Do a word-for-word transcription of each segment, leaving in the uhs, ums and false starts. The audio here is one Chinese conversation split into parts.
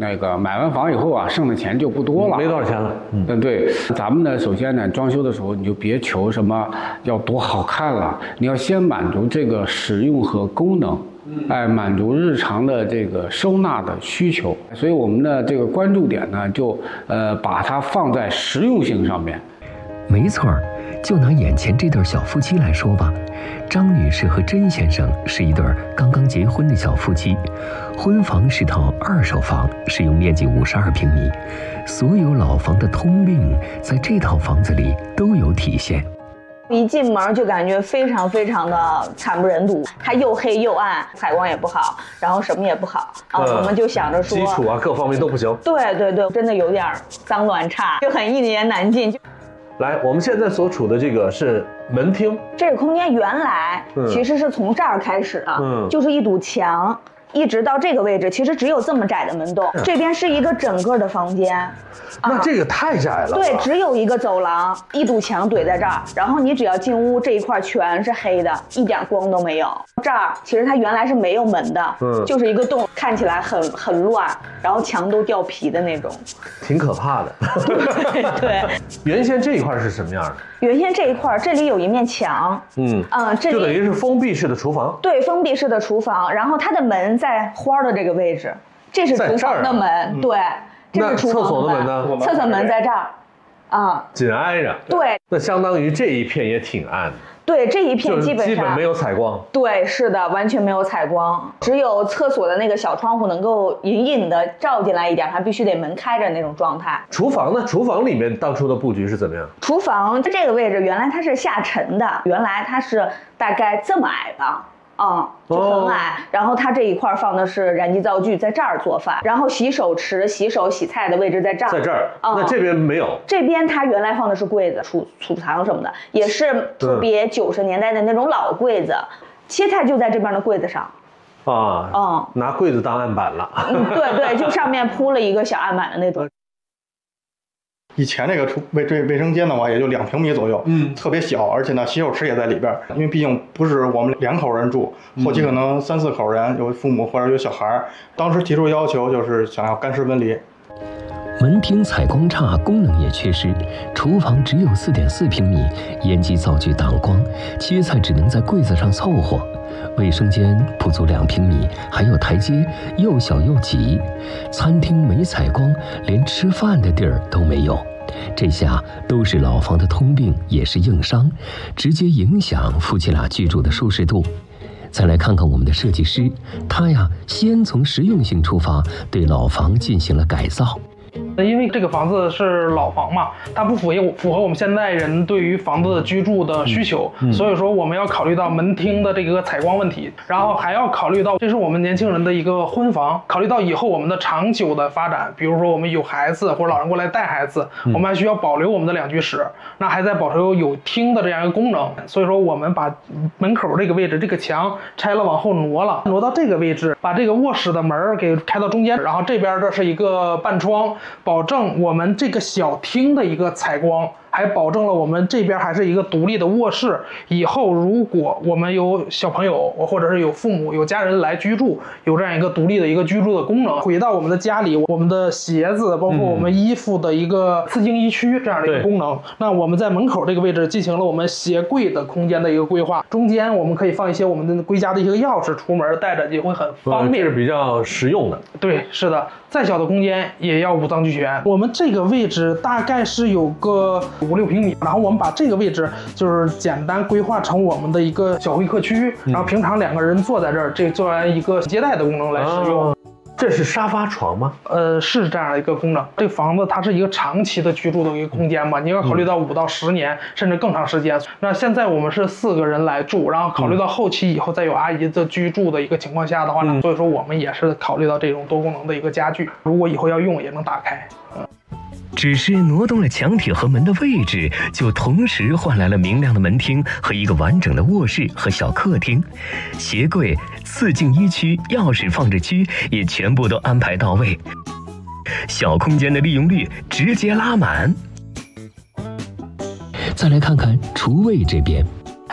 那个买完房以后啊，剩的钱就不多了， 没多少钱了。 嗯，对，咱们呢，首先呢，装修的时候你就别求什么要多好看了，你要先满足这个使用和功能。哎，满足日常的这个收纳的需求，所以我们的这个关注点呢，就呃把它放在实用性上面。 没错儿，就拿眼前这对小夫妻来说吧，张女士和甄先生是一对刚刚结婚的小夫妻，婚房是套二手房，使用面积五十二平米，所有老房的通病在这套房子里都有体现。 一进门就感觉非常非常的惨不忍睹，它又黑又暗，采光也不好，然后什么也不好啊、嗯，我们就想着说基础啊各方面都不行。 对对对，真的有点脏乱差，就很一言难尽。 来，我们现在所处的这个是门厅， 这个空间原来其实是从这儿开始的，嗯，就是一堵墙。一直到这个位置，其实只有这么窄的门洞，这边是一个整个的房间。 那这个太窄了。 对，只有一个走廊，一堵墙怼在这儿，然后你只要进屋，这一块全是黑的，一点光都没有。这儿其实它原来是没有门的，嗯，就是一个洞，看起来很很乱，然后墙都掉皮的那种， 挺可怕的。 对对。 原先这一块是什么样的？ 原先这一块，这里有一面墙，嗯嗯，这里就等于是封闭式的厨房。对， 封闭式的厨房，然后它的门在花的这个位置，这是厨房的门，啊、对，这是厨房的门。 那厕所的门呢？ 厕所门在这儿，啊， 紧挨着。 对， 那相当于这一片也挺暗的。 对，这一片基本上基本没有采光。 对，是的，完全没有采光，只有厕所的那个小窗户能够隐隐的照进来一点，还必须得门开着那种状态。 厨房呢？厨房里面当初的布局是怎么样？ 厨房这个位置原来它是下沉的，原来它是大概这么矮的。嗯，就很矮、哦。然后它这一块放的是燃气灶具，在这儿做饭。然后洗手池、洗手、洗菜的位置在这儿， 在这儿。嗯、那这边没有。这边它原来放的是柜子、储储藏什么的，也是特别九十年代的那种老柜子。切菜就在这边的柜子上。 啊，嗯，拿柜子当案板了。 嗯，对对，就上面铺了一个小案板的那种。 以前这个卫这卫生间的话，也就两平米左右，嗯，特别小，而且呢，洗手池也在里边，因为毕竟不是我们两口人住，后期可能三四口人，有父母或者有小孩。当时提出要求就是想要干湿分离。 门厅采光差，功能也缺失，厨房只有四点四平米，烟机灶具挡光，切菜只能在柜子上凑合。卫生间不足两平米，还有台阶，又小又挤。餐厅没采光，连吃饭的地儿都没有。这下都是老房的通病，也是硬伤，直接影响夫妻俩居住的舒适度。再来看看我们的设计师，他呀，先从实用性出发，对老房进行了改造。 因为这个房子是老房嘛，它不符合符合我们现代人对于房子的居住的需求，嗯嗯、所以说我们要考虑到门厅的这个采光问题，然后还要考虑到这是我们年轻人的一个婚房，考虑到以后我们的长久的发展，比如说我们有孩子或者老人过来带孩子，嗯、我们还需要保留我们的两居室，那还在保留有厅的这样一个功能，所以说我们把门口这个位置这个墙拆了往后挪了，挪到这个位置，把这个卧室的门给开到中间，然后这边这是一个半窗。保证我们这个小厅的一个采光，还保证了我们这边还是一个独立的卧室。以后如果我们有小朋友，或者是有父母、有家人来居住，有这样一个独立的一个居住的功能。回到我们的家里，我们的鞋子，包括我们衣服的一个次净衣区这样的一个功能。嗯、那我们在门口这个位置进行了我们鞋柜的空间的一个规划，中间我们可以放一些我们的归家的一些钥匙，出门带着也会很方便， 这是比较实用的。 对，是的，再小的空间也要五脏俱全。我们这个位置大概是有个五六平米，然后我们把这个位置就是简单规划成我们的一个小会客区，然后平常两个人坐在这儿，这作为一个接待的功能来使用。啊， 这是沙发床吗？ 呃，是这样的一个功能。这个房子它是一个长期的居住的一个空间嘛，你要考虑到五到十年、嗯、甚至更长时间。那现在我们是四个人来住，然后考虑到后期以后再有阿姨的居住的一个情况下的话呢，嗯、所以说我们也是考虑到这种多功能的一个家具，如果以后要用也能打开。嗯。 只是挪动了墙体和门的位置，就同时换来了明亮的门厅和一个完整的卧室和小客厅，鞋柜、次净衣区、钥匙放置区也全部都安排到位，小空间的利用率直接拉满。再来看看厨卫这边。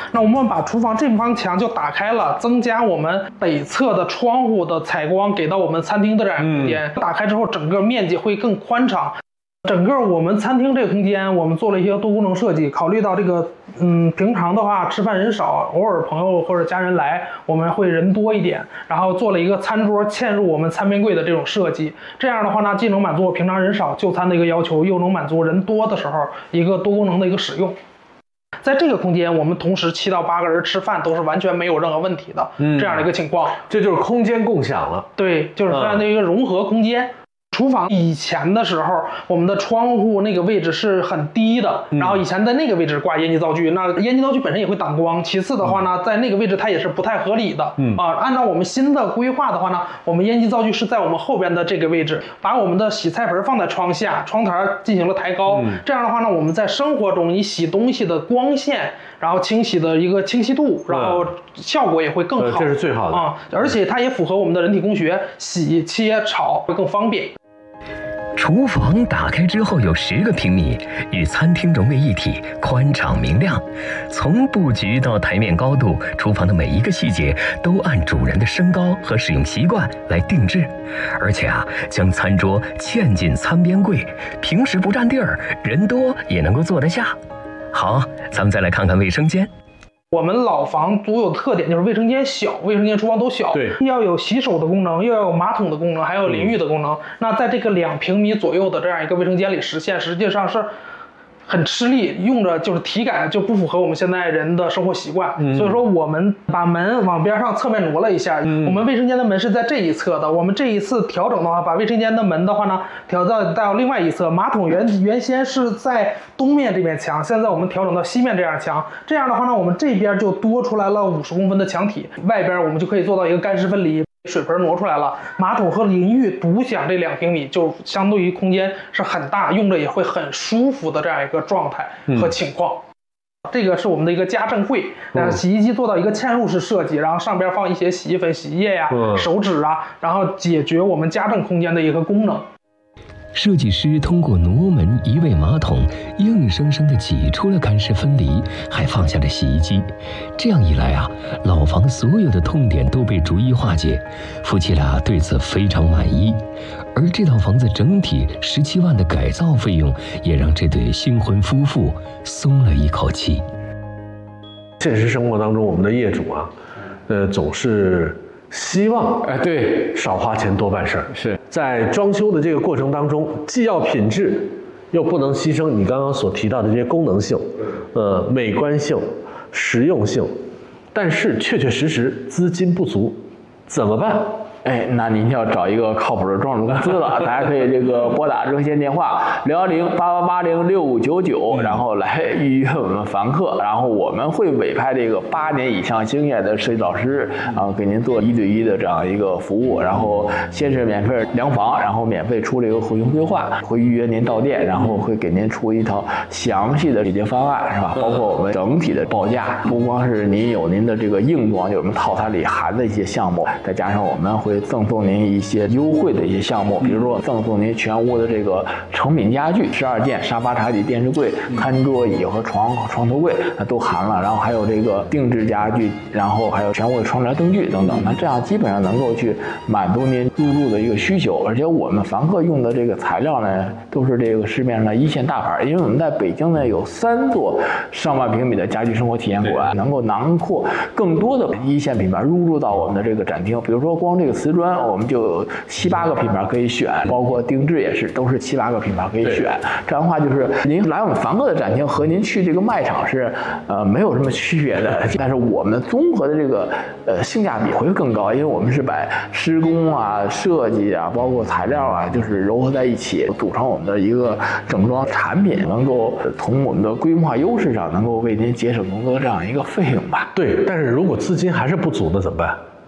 那我们把厨房这方墙就打开了，增加我们北侧的窗户的采光给到我们餐厅的这样一个空间。嗯、打开之后，整个面积会更宽敞。整个我们餐厅这个空间，我们做了一些多功能设计，考虑到这个，嗯，平常的话吃饭人少，偶尔朋友或者家人来，我们会人多一点，然后做了一个餐桌嵌入我们餐边柜的这种设计。这样的话呢，既能满足我平常人少就餐的一个要求，又能满足人多的时候一个多功能的一个使用。在这个空间，我们同时七到八个人吃饭都是完全没有任何问题的，嗯、这样的一个情况， 这就是空间共享了。 对，就是这样的一个融合空间。嗯厨房以前的时候，我们的窗户那个位置是很低的，然后以前在那个位置挂烟机灶具，那烟机灶具本身也会挡光。其次的话呢，在那个位置它也是不太合理的。嗯啊，按照我们新的规划的话呢，我们烟机灶具是在我们后边的这个位置，把我们的洗菜盆放在窗下，窗台进行了抬高。嗯、这样的话呢，我们在生活中你洗东西的光线，然后清洗的一个清晰度，然后效果也会更好。 这是最好的啊、嗯！而且它也符合我们的人体工学，洗、切、炒会更方便。 厨房打开之后有十个平米，与餐厅融为一体，宽敞明亮。从布局到台面高度，厨房的每一个细节都按主人的身高和使用习惯来定制。而且啊，将餐桌嵌进餐边柜，平时不占地儿，人多也能够坐得下。好，咱们再来看看卫生间。 我们老房独有的特点就是卫生间小，卫生间、厨房都小， 对， 要有洗手的功能，又要有马桶的功能，还有淋浴的功能。嗯、那在这个两平米左右的这样一个卫生间里实现，实际上是很吃力，用着就是体感就不符合我们现在人的生活习惯。嗯、所以说，我们把门往边上侧面挪了一下。嗯、我们卫生间的门是在这一侧的，我们这一次调整的话，把卫生间的门的话呢，调到到另外一侧。马桶原原先是在东面这面墙，现在我们调整到西面这样墙。这样的话呢，我们这边就多出来了五十公分的墙体，外边我们就可以做到一个干湿分离。水盆挪出来了，马桶和淋浴独享这两平米，就相对于空间是很大，用着也会很舒服的这样一个状态和情况。嗯、这个是我们的一个家政柜，呃，洗衣机做到一个嵌入式设计，然后上边放一些洗衣粉、洗衣液呀、嗯、手纸啊，然后解决我们家政空间的一个功能。 设计师通过挪门移位马桶，硬生生地挤出了干湿分离，还放下了洗衣机。这样一来啊，老房所有的痛点都被逐一化解，夫妻俩对此非常满意。而这套房子整体十七万的改造费用，也让这对新婚夫妇松了一口气。 现实生活当中，我们的业主啊，呃，总是希望哎，对， 少花钱多办事儿。 是在装修的这个过程当中，既要品质，又不能牺牲你刚刚所提到的这些功能性、呃美观性、实用性，但是确确实实资金不足，怎么办？ 哎，那您要找一个靠谱的装饰公司了，大家可以这个拨打热线电话零幺零八八八零六五九九，然后来预约我们房客，然后我们会委派这个八年以上经验的设计老师啊，给您做一对一的这样一个服务，然后先是免费量房，然后免费出这个户型规划，会预约您到店，然后会给您出一套详细的解决方案，是吧？包括我们整体的报价，不光是您有您的这个硬装，就是我们套餐里含的一些项目，再加上我们会会赠送您一些优惠的一些项目，比如说赠送您全屋的这个成品家具十二件，沙发、茶几、电视柜、餐桌椅和床床头柜，那都含了。然后还有这个定制家具，然后还有全屋的窗帘、灯具等等。那这样基本上能够去满足您入住的一个需求。而且我们房客用的这个材料呢，都是这个市面上的一线大牌，因为我们在北京呢有三座上万平米的家居生活体验馆，能够囊括更多的一线品牌入驻到我们的这个展厅。比如说光这个瓷砖，我们就有七八个品牌可以选，包括定制也是，都是七八个品牌可以选。这样的话，就是您来我们房客的展厅和您去这个卖场是呃没有什么区别的，但是我们综合的这个呃性价比会更高，因为我们是把施工啊、设计啊，包括材料啊，就是糅合在一起，组成我们的一个整装产品，能够从我们的规模化优势上，能够为您节省更多这样一个费用吧。 对，但是如果资金还是不足，那怎么办？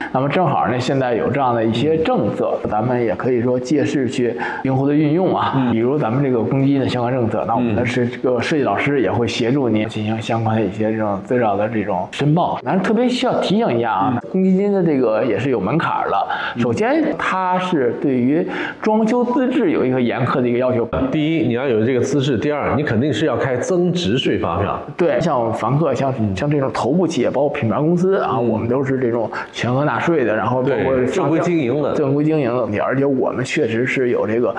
那么正好呢，现在有这样的一些政策，咱们也可以说借势去灵活的运用啊。嗯、比如咱们这个公积金的相关政策，那我们的是这个设计老师也会协助您进行相关的一些这种资料的这种申报。但是特别需要提醒一下啊，嗯、公积金的这个也是有门槛的。首先，它是对于装修资质有一个严苛的一个要求。 第一，你要有这个资质；第二，你肯定是要开增值税发票。 对，像房客，像像这种头部企业，包括品牌公司啊，嗯、我们都是这种全额纳税的，然后包括正规经营的， 正规经营的问题，而且我们确实是有这个